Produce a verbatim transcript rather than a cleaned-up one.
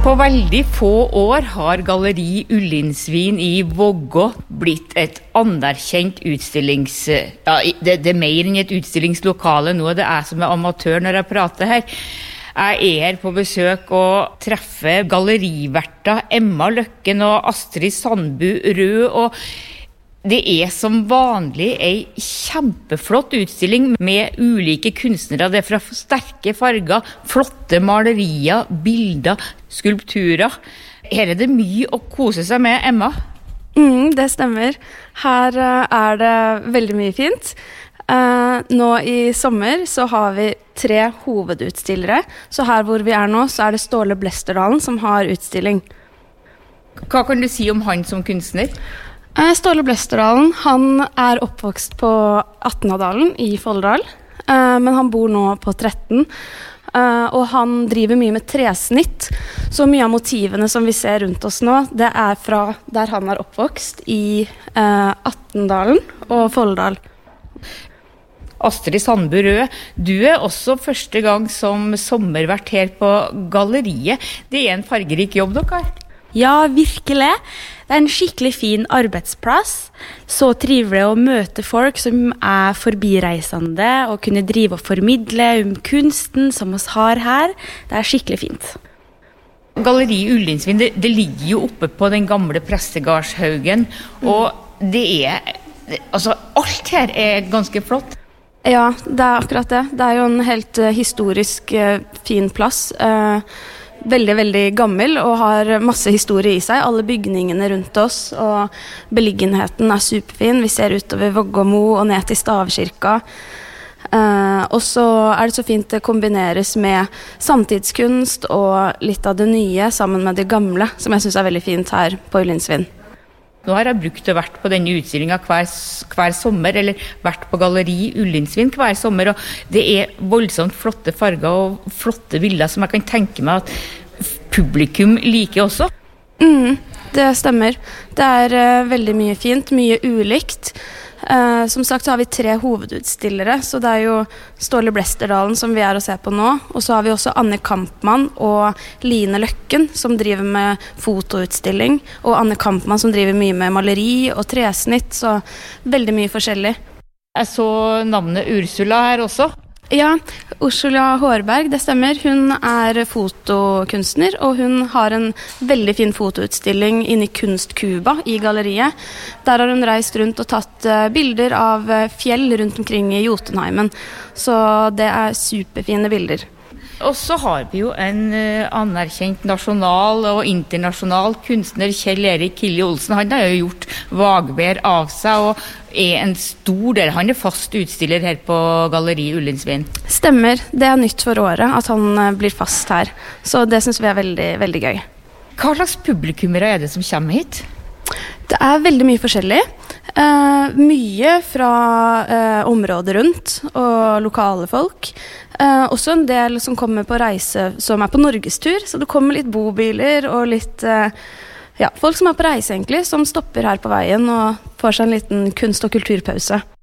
På veldig få år har Galleri Ullinsvin i Vågå blitt et anerkjent utstillings... Ja, det, det er mer enn et utstillingslokale nå, det er som er amatør når jeg prater her. Jeg er her på besøk og treffer galleriverter Emma Løkken og Astrid Sandbu Rød, og det er som vanlig en kjempeflott utstilling med ulike kunstnere. Det er fra sterke farger, flotte malerier, bilder, skulpturer. Her er det mye å kose seg med, Emma. Mm, det stemmer. Her uh, er det veldig mye fint. Uh, nå i sommer så har vi tre hovedutstillere. Så her hvor vi er nå, så er det Ståle Blesterdalen som har utstilling. Hva kan du si om han som kunstner? Ståle Blesterdalen, han er oppvokst på Atnadalen i Folldal, men han bor nå på tretten, og han driver mye med tresnitt, så mye av motivene som vi ser rundt oss nå, det er fra der han er oppvokst i Atnadalen og Folldal. Astrid Sandbu Rød, du er også første gang som sommervert her på galleriet. Det er en fargerik jobb dere har. Ja, virkelig. Det er en skikkelig fin arbeidsplass. Så trivelig å møte folk som er forbireisende og kunne drive og formidle om kunsten som oss har her. Det er skikkelig fint. Galleri Ullinsvin, det, det ligger jo oppe på den gamle Prestegardshaugen, og det er, altså alt her er ganske flott. Ja, det er akkurat det. Det er jo en helt uh, historisk uh, fin plass. Uh, Veldig, veldig gammel og har masse historie i seg. Alle bygningene rundt oss og beliggenheten er superfin. Vi ser utover Vågåmo og ned til Stavkirka. Uh, og så er det så fint det kombineres med samtidskunst og litt av det nye sammen med det gamle, som jeg synes er veldig fint her på Ullinsvin. Nå har jeg brukt å vært på denne utstillingen hver, hver sommer, eller vært på Galleri Ullinsvin hver sommer, og det er voldsomt flotte farger og flotte bilder som jeg kan tenke meg at publikum liker også. Mm, det stemmer. Det er uh, veldig mye fint, mye ulikt. Uh, som sagt så har vi tre hovedutstillere, så det er jo Ståle Blesterdalen som vi er å se på nå, og så har vi også Anne Kampmann og Line Løkken som driver med fotoutstilling, og Anne Kampmann som driver mye med maleri og tresnitt, så veldig mye forskjellig. Jeg så navnet Ursula her også. Ja, Ursula Hårberg, det stemmer. Hun er fotokunstner, og hun har en veldig fin fotoutstilling inne i Kunstkuba i galleriet. Der har hun reist rundt og tatt bilder av fjell rundt omkring i Jotunheimen. Så det er superfine bilder. Og så har vi jo en anerkjent nasjonal og internasjonal kunstner, Kjell Erik Kilje Olsen. Han har jo gjort Vagbær av seg og er en stor del. Han er fast utstiller her på Galleri Ullinsvin. Stemmer. Det er nytt for året at han blir fast her. Så det synes vi er veldig, veldig gøy. Hva slags publikummere er det som kommer hit? Det er veldig mye forskjellig. Uh, mye fra uh, området rundt og lokale folk. Uh, også en del som kommer på reise som er på norgestur, så det kommer litt bobiler og litt uh, ja, folk som er på reise egentlig, som stopper her på veien og får seg en liten kunst- og kulturpause.